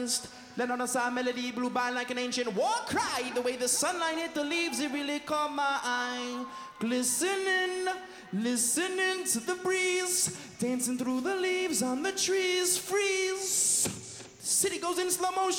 forest. Let on a sound melody blew by like an ancient war cry. The way the sunlight hit the leaves, it really caught my eye. Glistening, listening to the breeze, dancing through the leaves on the trees. Freeze. The city goes in slow motion.